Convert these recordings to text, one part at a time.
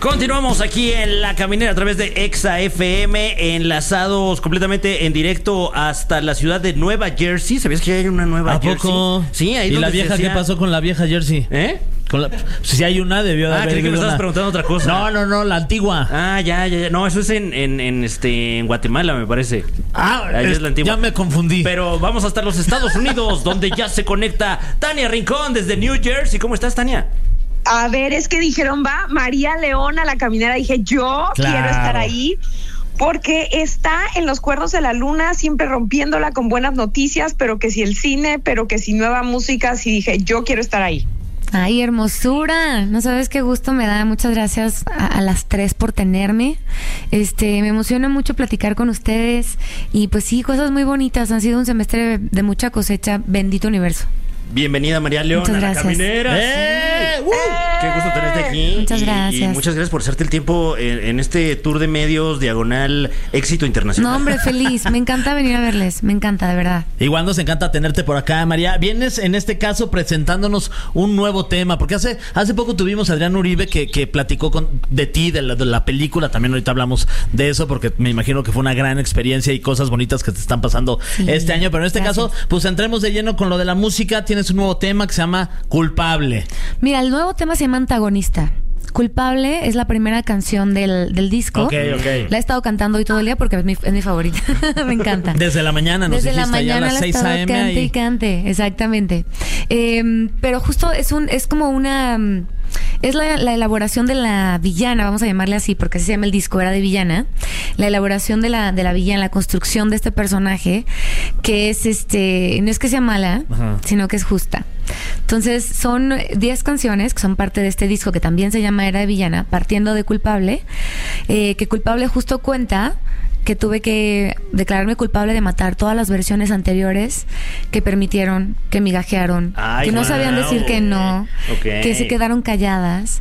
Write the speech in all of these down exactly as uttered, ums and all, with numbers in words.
Continuamos aquí en La Caminera a través de Exa F M, enlazados completamente en directo hasta la ciudad de Nueva Jersey. ¿Sabías que hay una Nueva ¿A Jersey? poco? Sí, ahí ¿Y donde la vieja decía... qué pasó con la vieja Jersey? ¿Eh? Con la... Si hay una, debió de Ah, haber creí que me una. estabas preguntando otra cosa. No, no, no, la antigua. Ah, ya, ya, ya. No, eso es en, en, en, este, en Guatemala, me parece. Ah, Ahí es, es la antigua. Ya me confundí. Pero vamos hasta los Estados Unidos, donde ya se conecta Tania Rincón desde New Jersey. ¿Cómo estás, Tania? A ver, es que dijeron, va María León a La Caminera. Dije, yo Claro. quiero estar ahí porque está en los cuernos de la luna, siempre rompiéndola con buenas noticias, pero que si el cine, pero que si nueva música, sí dije, yo quiero estar ahí. Ay, hermosura. No sabes qué gusto me da. Muchas gracias a, a las tres por tenerme. Este, me emociona mucho platicar con ustedes. Y pues sí, cosas muy bonitas. Han sido un semestre de mucha cosecha. Bendito universo. Bienvenida, María León, Muchas a La gracias. Caminera. ¡Eh! Sí. ¡Uh! Qué gusto tenerte aquí. Muchas Y- gracias. Y muchas gracias por hacerte el tiempo en, en este tour de medios diagonal éxito internacional. No, hombre, feliz. Me encanta venir a verles. Me encanta, de verdad. Igual nos encanta tenerte por acá, María. Vienes en este caso presentándonos un nuevo tema, porque hace hace poco tuvimos a Adrián Uribe que, que platicó con, de ti, de la, de la película. También ahorita hablamos de eso, porque me imagino que fue una gran experiencia y cosas bonitas que te están pasando Sí, este año. Pero en este gracias. caso, pues entremos de lleno con lo de la música. Tienes un nuevo tema que se llama Culpable. Mira, el nuevo tema se llama Antagonista. Culpable es la primera canción del, del disco. Ok, ok. La he estado cantando hoy todo el día porque es mi, es mi favorita. Me encanta. Desde la mañana nos Desde la dijiste, ya a mañana las la seis estaba a eme cante ahí. y cante, exactamente. Eh, pero justo es un, es como una mm, es la, la elaboración de la villana, vamos a llamarle así, porque así se llama el disco, era de villana. La elaboración de la, de la villana, la construcción de este personaje, que es este, no es que sea mala, Ajá. sino que es justa. Entonces son diez canciones que son parte de este disco que también se llama Era de Villana, partiendo de Culpable, eh, que Culpable justo cuenta que tuve que declararme culpable de matar todas las versiones anteriores que permitieron, que migajearon, Ay, que no wow. sabían decir que no, Ok. que se quedaron calladas.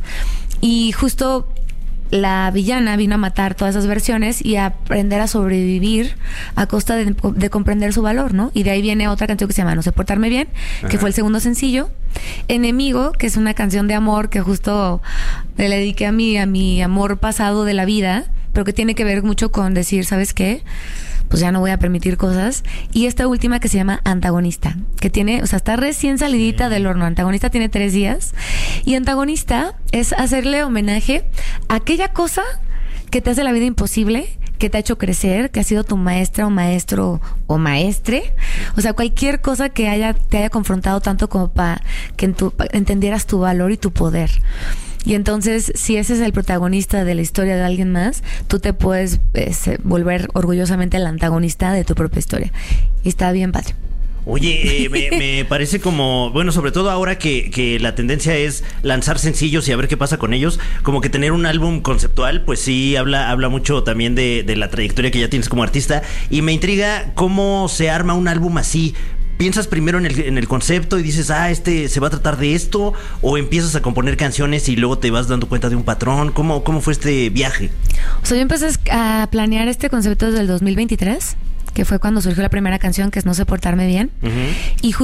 Y justo la villana vino a matar todas esas versiones y a aprender a sobrevivir a costa de, de comprender su valor, ¿no? Y de ahí viene otra canción que se llama No sé portarme bien, que Ajá. fue el segundo sencillo. Enemigo, que es una canción de amor que justo le dediqué a mi, a mi amor pasado de la vida, pero que tiene que ver mucho con decir, ¿sabes qué? Pues ya no voy a permitir cosas. Y esta última que se llama Antagonista, que tiene, o sea, está recién salidita del horno. Antagonista tiene tres días. Y Antagonista es hacerle homenaje a aquella cosa que te hace la vida imposible, que te ha hecho crecer, que ha sido tu maestra o maestro o maestre. O sea, cualquier cosa que haya te haya confrontado tanto como para que en tu, pa- entendieras tu valor y tu poder. Y entonces, si ese es el protagonista de la historia de alguien más, tú te puedes eh, se- volver orgullosamente el antagonista de tu propia historia. Y está bien padre. Oye, eh, me, me parece como, bueno, sobre todo ahora que, que la tendencia es lanzar sencillos y a ver qué pasa con ellos, como que tener un álbum conceptual, pues sí, habla, habla mucho también de, de la trayectoria que ya tienes como artista. Y me intriga cómo se arma un álbum así. ¿Piensas primero en el, en el concepto y dices, ah, este se va a tratar de esto? ¿O empiezas a componer canciones y luego te vas dando cuenta de un patrón? ¿Cómo, cómo fue este viaje? O sea, yo empecé a planear este concepto desde el dos mil veintitrés, que fue cuando surgió la primera canción, que es No sé portarme bien. Uh-huh. Y